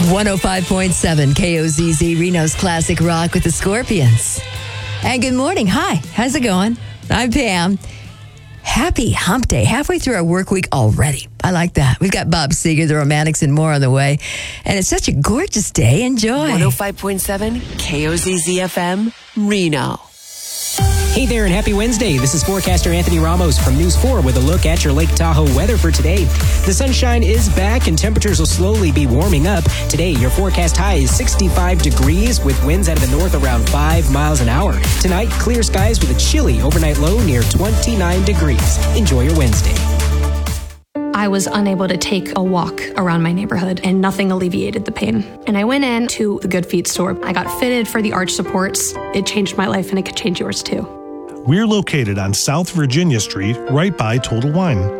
105.7 KOZZ, Reno's Classic Rock with the Scorpions. And good morning. Hi, how's it going? I'm Pam. Happy hump day. Halfway through our work week already. I like that. We've got Bob Seger, the Romantics, and more on the way. And it's such a gorgeous day. Enjoy. 105.7 KOZZ FM, Reno. Hey there and happy Wednesday. This is forecaster Anthony Ramos from News 4 with a look at your Lake Tahoe weather for today. The sunshine is back and temperatures will slowly be warming up. Today, your forecast high is 65 degrees with winds out of the north around 5 miles an hour. Tonight, clear skies with a chilly overnight low near 29 degrees. Enjoy your Wednesday. I was unable to take a walk around my neighborhood and nothing alleviated the pain. And I went in to the Good Feet store. I got fitted for the arch supports. It changed my life and it could change yours too. We're located on South Virginia Street, right by Total Wine.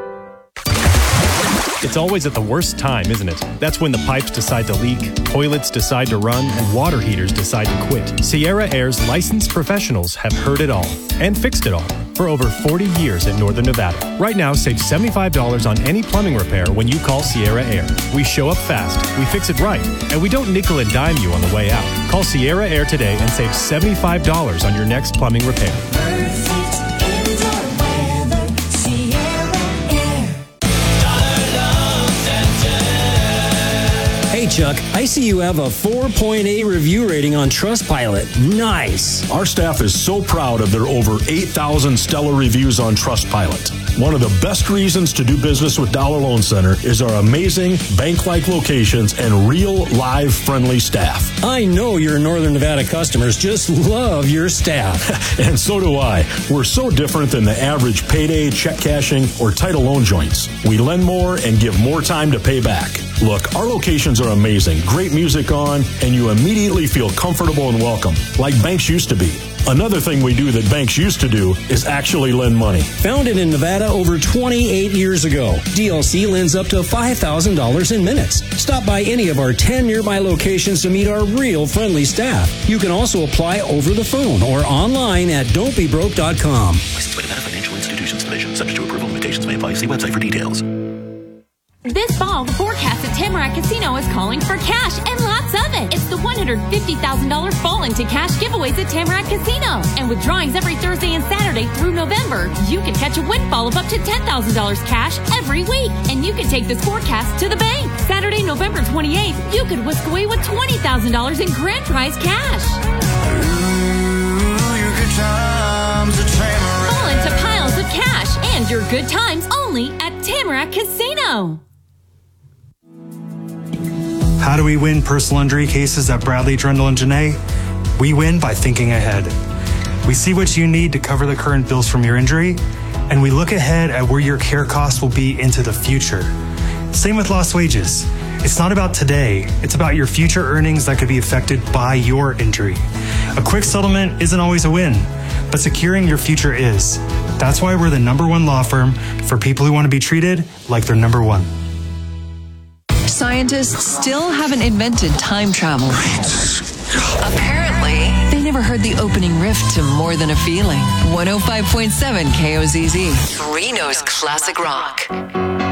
It's always at the worst time, isn't it? That's when the pipes decide to leak, toilets decide to run, and water heaters decide to quit. Sierra Air's licensed professionals have heard it all and fixed it all for over 40 years in Northern Nevada. Right now, save $75 on any plumbing repair when you call Sierra Air. We show up fast, we fix it right, and we don't nickel and dime you on the way out. Call Sierra Air today and save $75 on your next plumbing repair. Hey Chuck, I see you have a 4.8 review rating on Trustpilot. Nice. Our staff is so proud of their over 8,000 stellar reviews on Trustpilot. One of the best reasons to do business with Dollar Loan Center is our amazing bank-like locations and real, live, friendly staff. I know your Northern Nevada customers just love your staff. And so do I. We're so different than the average payday, check cashing, or title loan joints. We lend more and give more time to pay back. Look, our locations are amazing. Great music on, and you immediately feel comfortable and welcome, like banks used to be. Another thing we do that banks used to do is actually lend money. Founded in Nevada over 28 years ago, DLC lends up to $5,000 in minutes. Stop by any of our 10 nearby locations to meet our real friendly staff. You can also apply over the phone or online at don'tbebroke.com. Licensed by Nevada Financial Institutions Division. Subject to approval. Limitations may apply. See website for details. This fall, the forecast at Tamarack Casino is calling for cash and lots of it. It's the $150,000 Fall into Cash giveaways at Tamarack Casino. And with drawings every Thursday and Saturday through November, you can catch a windfall of up to $10,000 cash every week. And you can take this forecast to the bank. Saturday, November 28th, you could whisk away with $20,000 in grand prize cash. Fall into piles of cash and your good times only at Tamarack Casino. How do we win personal injury cases at Bradley, Drendel, and Janae? We win by thinking ahead. We see what you need to cover the current bills from your injury, and we look ahead at where your care costs will be into the future. Same with lost wages. It's not about today, it's about your future earnings that could be affected by your injury. A quick settlement isn't always a win, but securing your future is. That's why we're the #1 law firm for people who want to be treated like they're #1. Scientists still haven't invented time travel. Apparently, they never heard the opening riff to More Than a Feeling. 105.7 KOZZ, Reno's Classic Rock.